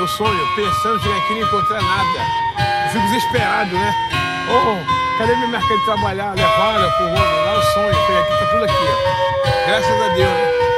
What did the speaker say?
Eu sonho, pensando em chegar aqui e não encontrar nada. Eu fico desesperado, né? Oh, cadê minha marca de trabalhar? Levaram pro homem, lá o sonho, chegar aqui, tá tudo aqui, ó. Graças a Deus, né?